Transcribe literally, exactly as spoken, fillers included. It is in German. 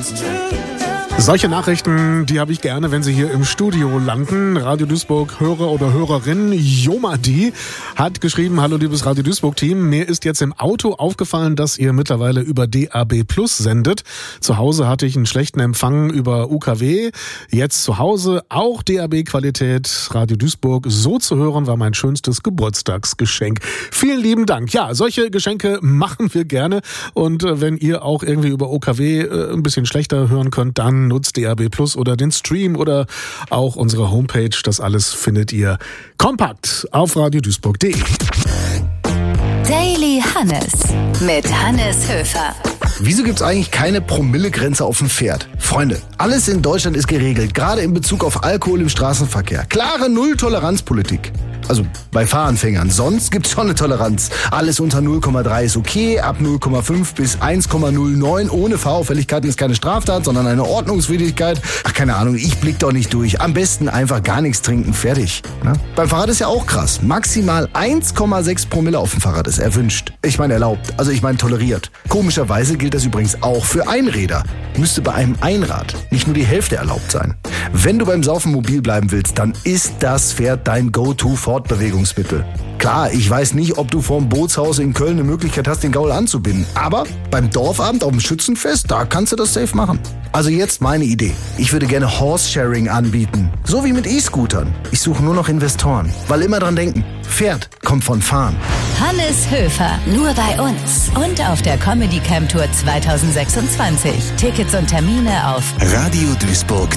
Solche Nachrichten, die habe ich gerne, wenn sie hier im Studio landen. Radio Duisburg Hörer oder Hörerin Jomadi hat geschrieben: Hallo liebes Radio Duisburg Team, mir ist jetzt im Auto aufgefallen, dass ihr mittlerweile über D A B Plus sendet. Zu Hause hatte ich einen schlechten Empfang über U K W. Jetzt zu Hause auch D A B Qualität. Radio Duisburg so zu hören war mein schönstes Geburtstagsgeschenk. Vielen lieben Dank. Ja, solche Geschenke machen wir gerne. Und äh, wenn ihr auch irgendwie über U K W äh, ein bisschen schlechter hören könnt, dann nutzt D A B Plus oder den Stream oder auch unsere Homepage. Das alles findet ihr kompakt auf radio duisburg punkt de. Daily Hannes mit Hannes Höfer. Wieso gibt's eigentlich keine Promillegrenze auf dem Pferd? Freunde, alles in Deutschland ist geregelt, gerade in Bezug auf Alkohol im Straßenverkehr. Klare Null-Toleranz-Politik. Also bei Fahranfängern. Sonst gibt's schon eine Toleranz. Alles unter null Komma drei ist okay, ab null Komma fünf bis eins Komma null neun ohne Fahrauffälligkeiten ist keine Straftat, sondern eine Ordnungswidrigkeit. Ach, keine Ahnung, ich blick doch nicht durch. Am besten einfach gar nichts trinken, fertig. Ne? Beim Fahrrad ist ja auch krass. Maximal eins Komma sechs Promille auf dem Fahrrad ist erwünscht. Ich meine erlaubt, also ich meine toleriert. Komischerweise gilt das übrigens auch für Einräder. Müsste bei einem Einrad nicht nur die Hälfte erlaubt sein. Wenn du beim Saufen mobil bleiben willst, dann ist das Pferd dein Go-To-Fortbewegungsmittel. Klar, ich weiß nicht, ob du vorm Bootshaus in Köln eine Möglichkeit hast, den Gaul anzubinden. Aber beim Dorfabend auf dem Schützenfest, da kannst du das safe machen. Also jetzt meine Idee. Ich würde gerne Horse-Sharing anbieten. So wie mit E-Scootern. Ich suche nur noch Investoren. Weil immer dran denken, Pferd kommt von Fahren. Hannes Höfer, nur bei uns. Und auf der Comedy Camp Tour zwanzig sechsundzwanzig. Tickets und Termine auf radio duisburg